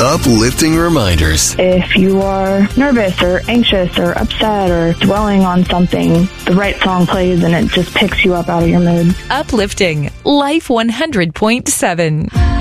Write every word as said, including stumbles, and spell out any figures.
uplifting reminders. If you are nervous or anxious or upset or dwelling on something, the right song plays and it just picks you up out of your mood. Uplifting Life one hundred point seven.